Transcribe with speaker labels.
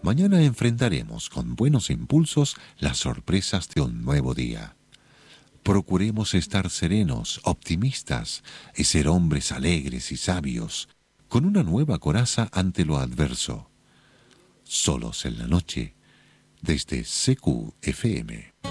Speaker 1: Mañana enfrentaremos con buenos impulsos las sorpresas de un nuevo día. Procuremos estar serenos, optimistas y ser hombres alegres y sabios, con una nueva coraza ante lo adverso. Solos en la noche, desde CQFM.